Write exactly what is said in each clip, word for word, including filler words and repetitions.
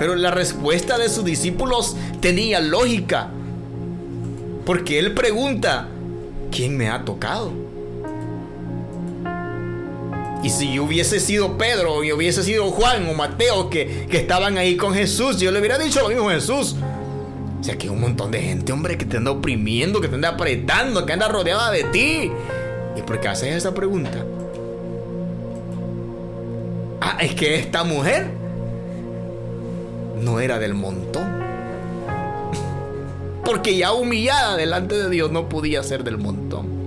Pero la respuesta de sus discípulos tenía lógica, porque él pregunta: ¿quién me ha tocado? Y si yo hubiese sido Pedro, o yo hubiese sido Juan o Mateo, que, que estaban ahí con Jesús, yo le hubiera dicho lo mismo a Jesús. O sea, que hay un montón de gente, hombre, que te anda oprimiendo, que te anda apretando, que anda rodeada de ti. ¿Y por qué haces esa pregunta? Ah, es que esta mujer no era del montón. Porque ya humillada delante de Dios no podía ser del montón.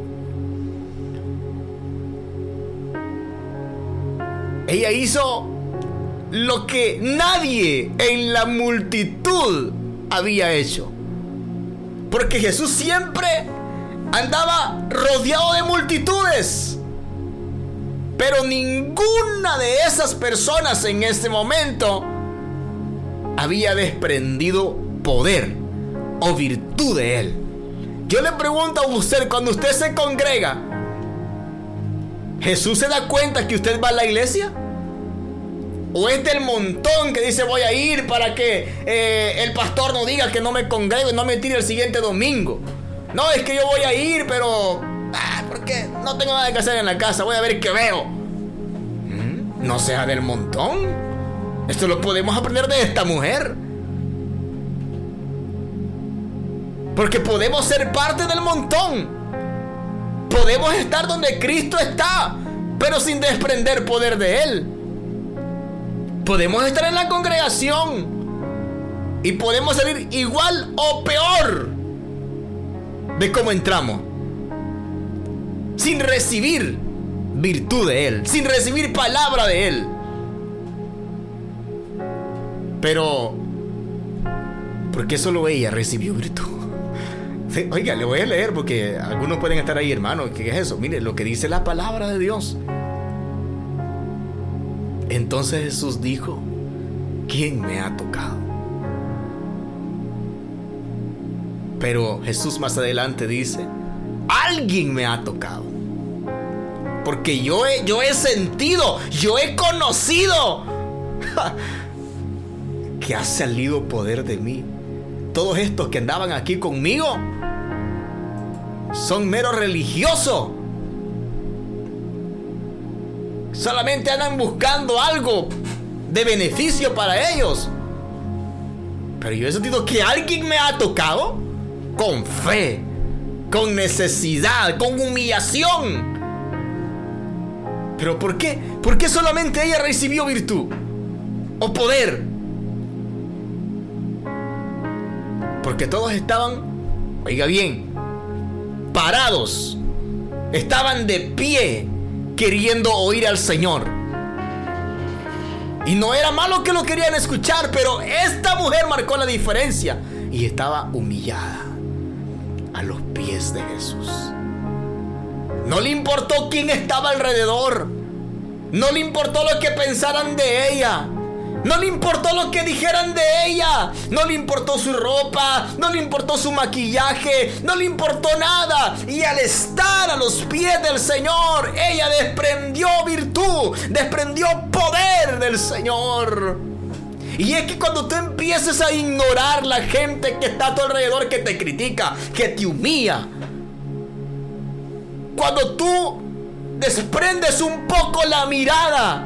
Ella hizo lo que nadie en la multitud había hecho. Porque Jesús siempre andaba rodeado de multitudes. Pero ninguna de esas personas en ese momento había desprendido poder o virtud de él. Yo le pregunto a usted, cuando usted se congrega, ¿Jesús se da cuenta que usted va a la iglesia? ¿O es del montón que dice voy a ir para que eh, el pastor no diga que no me congrego y no me tire el siguiente domingo? No, es que yo voy a ir, pero ah, porque no tengo nada que hacer en la casa, voy a ver qué veo. ¿Mm? No sea del montón. Esto lo podemos aprender de esta mujer. Porque podemos ser parte del montón. Podemos estar donde Cristo está, pero sin desprender poder de Él. Podemos estar en la congregación y podemos salir igual o peor de cómo entramos, sin recibir virtud de Él, sin recibir palabra de Él. Pero ¿por qué solo ella recibió virtud? Oiga, le voy a leer porque algunos pueden estar ahí, hermano. ¿Qué es eso? Mire lo que dice la palabra de Dios. Entonces Jesús dijo: ¿quién me ha tocado? Pero Jesús más adelante dice: alguien me ha tocado. Porque yo he, yo he sentido, yo he conocido que ha salido poder de mí. Todos estos que andaban aquí conmigo son meros religiosos. Solamente andan buscando algo de beneficio para ellos. Pero yo he sentido que alguien me ha tocado con fe, con necesidad, con humillación. ¿Pero por qué? ¿Por qué solamente ella recibió virtud o poder? Porque todos estaban, oiga bien, parados. Estaban de pie queriendo oír al Señor. Y no era malo que lo querían escuchar, pero esta mujer marcó la diferencia y estaba humillada a los pies de Jesús. No le importó quién estaba alrededor. No le importó lo que pensaran de ella. No le importó lo que dijeran de ella. No le importó su ropa. No le importó su maquillaje. No le importó nada. Y al estar a los pies del Señor, ella desprendió virtud, desprendió poder del Señor. Y es que cuando tú empieces a ignorar la gente que está a tu alrededor, que te critica, que te humilla, cuando tú desprendes un poco la mirada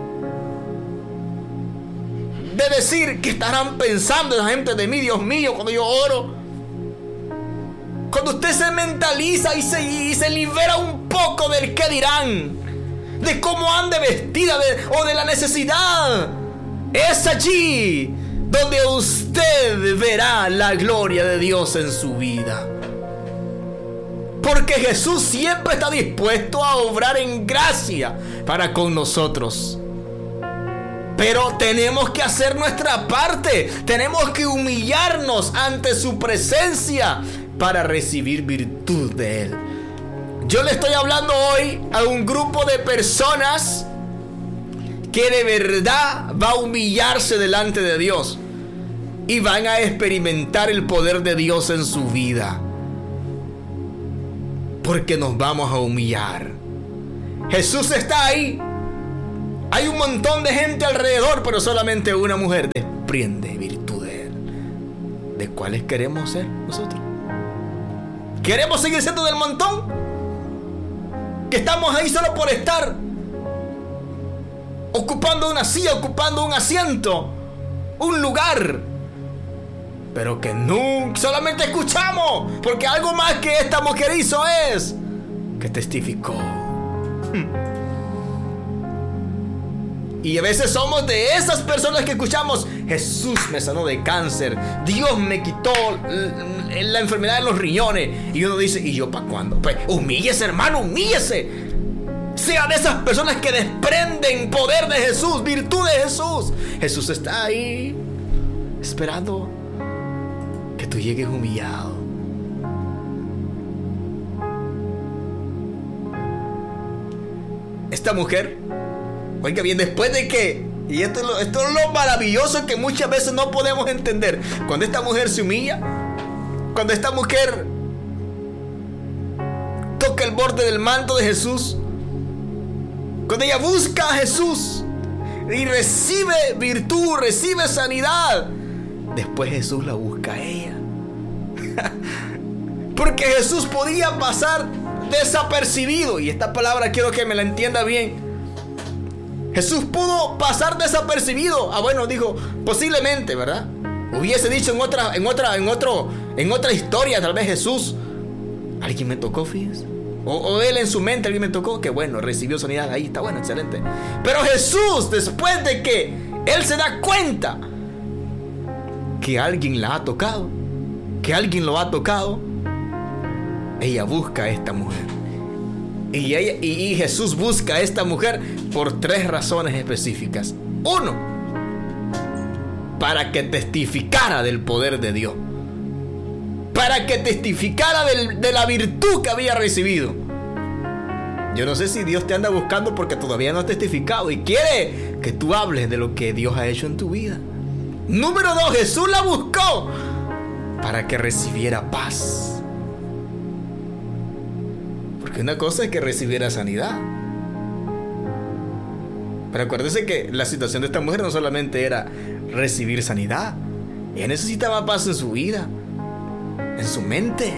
de decir que estarán pensando la gente de mí, Dios mío, cuando yo oro, cuando usted se mentaliza y se, y se libera un poco del qué dirán, de cómo ande vestida de, o de la necesidad, es allí donde usted verá la gloria de Dios en su vida. Porque Jesús siempre está dispuesto a obrar en gracia para con nosotros. Pero tenemos que hacer nuestra parte. Tenemos que humillarnos ante su presencia para recibir virtud de Él. Yo le estoy hablando hoy a un grupo de personas que de verdad va a humillarse delante de Dios y van a experimentar el poder de Dios en su vida. Porque nos vamos a humillar. Jesús está ahí, Hay un montón de gente alrededor, pero solamente una mujer desprende virtud de él. ¿De cuáles queremos ser nosotros? ¿Queremos seguir siendo del montón? Que estamos ahí solo por estar, ocupando una silla, ocupando un asiento, un lugar, pero que nunca solamente escuchamos, porque algo más que esta mujer hizo es que testificó. Y a veces somos de esas personas que escuchamos: Jesús me sanó de cáncer, Dios me quitó la enfermedad de los riñones. Y uno dice: ¿y yo para cuándo? Pues humíllese, hermano, humíllese. Sea de esas personas que desprenden poder de Jesús, virtud de Jesús. Jesús está ahí esperando que tú llegues humillado. Esta mujer, oiga bien, después de que, y esto es, lo, esto es lo maravilloso que muchas veces no podemos entender, cuando esta mujer se humilla, cuando esta mujer toca el borde del manto de Jesús, cuando ella busca a Jesús y recibe virtud, recibe sanidad, después Jesús la busca a ella. Porque Jesús podía pasar desapercibido, y esta palabra quiero que me la entienda bien. Jesús pudo pasar desapercibido. Ah, bueno, dijo, posiblemente, ¿verdad? Hubiese dicho en otra, en otra, en otro, en otra historia, tal vez Jesús, alguien me tocó, fíjense. O, o él en su mente, alguien me tocó, que bueno, recibió sanidad, ahí está, bueno, excelente. Pero Jesús, después de que él se da cuenta que alguien la ha tocado, que alguien lo ha tocado, ella busca a esta mujer. Y, ella, y, y Jesús busca a esta mujer por tres razones específicas. Uno, para que testificara del poder de Dios, para que testificara del, de la virtud que había recibido. Yo no sé si Dios te anda buscando porque todavía no has testificado y quiere que tú hables de lo que Dios ha hecho en tu vida. Número dos, Jesús la buscó para que recibiera paz. Porque una cosa es que recibiera sanidad, pero acuérdese que la situación de esta mujer no solamente era recibir sanidad, ella necesitaba paz en su vida, en su mente.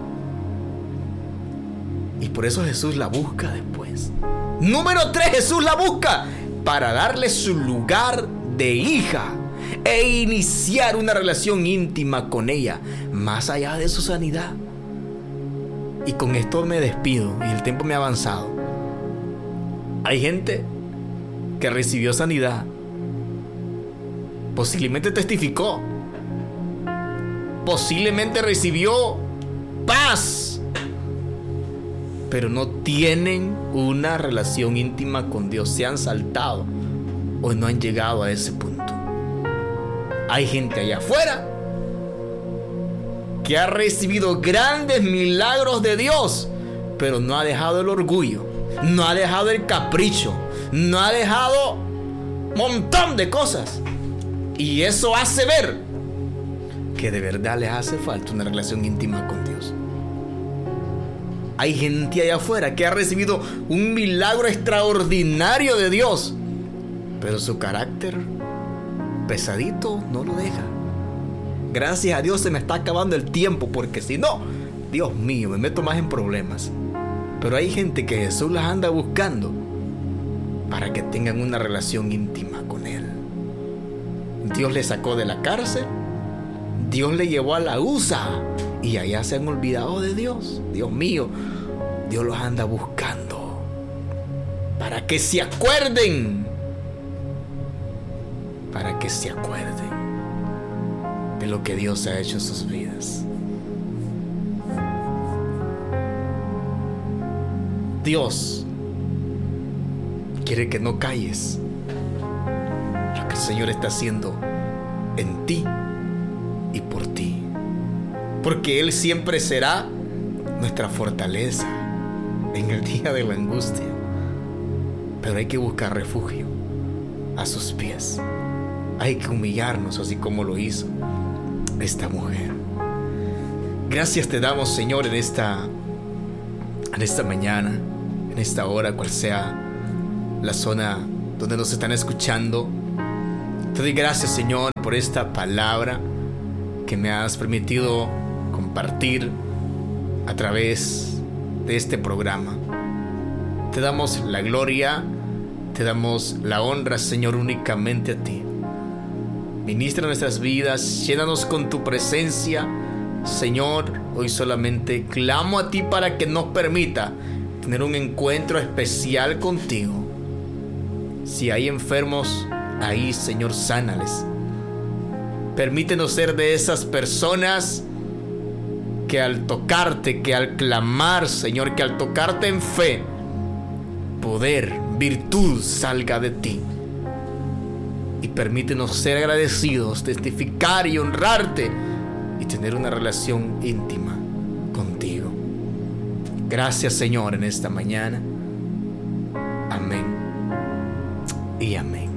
Y por eso Jesús la busca después. Número tres, Jesús la busca para darle su lugar de hija e iniciar una relación íntima con ella, más allá de su sanidad. Y con esto me despido, y el tiempo me ha avanzado. Hay gente que recibió sanidad, posiblemente testificó, posiblemente recibió paz, pero no tienen una relación íntima con Dios. Se han saltado o no han llegado a ese punto. Hay gente allá afuera que ha recibido grandes milagros de Dios, pero no ha dejado el orgullo, no ha dejado el capricho, no ha dejado un montón de cosas. Y eso hace ver que de verdad les hace falta una relación íntima con Dios. Hay gente allá afuera que ha recibido un milagro extraordinario de Dios, pero su carácter pesadito no lo deja. Gracias a Dios se me está acabando el tiempo, porque si no, Dios mío, me meto más en problemas. Pero hay gente que Jesús las anda buscando para que tengan una relación íntima con Él. Dios le sacó de la cárcel, Dios le llevó a la U S A, y allá se han olvidado de Dios. Dios mío, Dios los anda buscando para que se acuerden, para que se acuerden de lo que Dios ha hecho en sus vidas. Dios quiere que no calles lo que el Señor está haciendo en ti y por ti, porque Él siempre será nuestra fortaleza en el día de la angustia. Pero hay que buscar refugio a sus pies. Hay que humillarnos así como lo hizo esta mujer. Gracias te damos, Señor, en esta en esta mañana, en esta hora, cual sea la zona donde nos están escuchando. Te doy gracias, Señor, por esta palabra que me has permitido compartir a través de este programa. Te damos la gloria, te damos la honra, Señor, únicamente a ti. Ministra nuestras vidas, llénanos con tu presencia, Señor. Hoy solamente clamo a ti para que nos permita tener un encuentro especial contigo. Si hay enfermos ahí, Señor, sánales. Permítenos ser de esas personas que al tocarte, que al clamar, Señor, que al tocarte en fe, poder, virtud salga de ti. Y permítenos ser agradecidos, testificar y honrarte y tener una relación íntima contigo. Gracias, Señor, en esta mañana. Amén y amén.